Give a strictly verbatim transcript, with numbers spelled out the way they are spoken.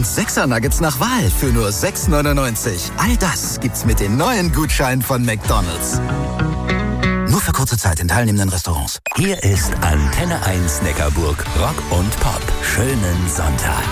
Und sechser Nuggets nach Wahl für nur sechs neunundneunzig. All das gibt's mit den neuen Gutscheinen von McDonald's. Nur für kurze Zeit in teilnehmenden Restaurants. Hier ist Antenne eins Neckarburg. Rock und Pop. Schönen Sonntag.